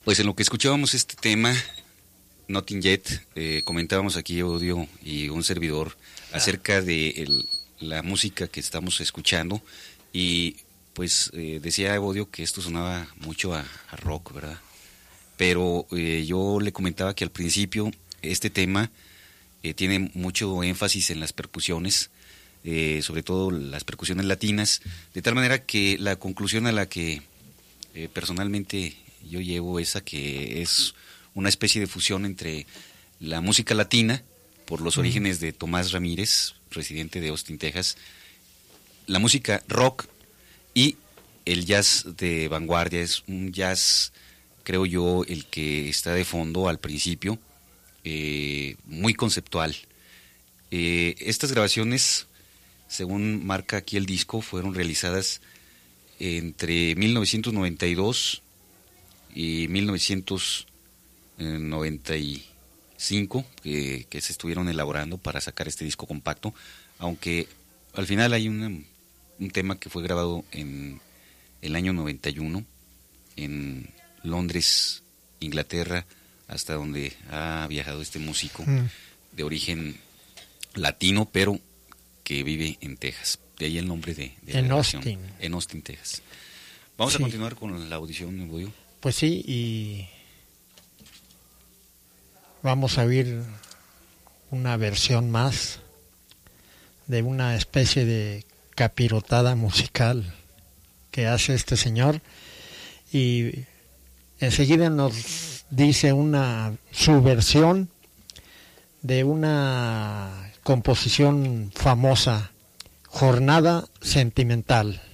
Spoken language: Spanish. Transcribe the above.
Pues en lo que escuchábamos este tema, Nothing Yet, comentábamos aquí Odio y un servidor acerca de la música que estamos escuchando, y pues decía Odio que esto sonaba mucho a rock, ¿verdad? Pero yo le comentaba que al principio este tema tiene mucho énfasis en las percusiones, sobre todo las percusiones latinas, de tal manera que la conclusión a la que personalmente yo llevo es a que es una especie de fusión entre la música latina, por los orígenes de Tomás Ramírez, residente de Austin, Texas, la música rock y el jazz de vanguardia. Es un jazz, creo yo, el que está de fondo al principio, muy conceptual. Estas grabaciones, según marca aquí el disco, fueron realizadas entre 1992 y 1995, que se estuvieron elaborando para sacar este disco compacto, aunque al final hay un tema que fue grabado en el año 91 en Londres, Inglaterra, hasta donde ha viajado este músico de origen latino, pero que vive en Texas. De ahí el nombre de la grabación. En Austin, Texas. Vamos a continuar con la audición, Boyo. Pues sí, y vamos a oír una versión más de una especie de capirotada musical que hace este señor, y enseguida nos dice su versión de una composición famosa, Jornada Sentimental.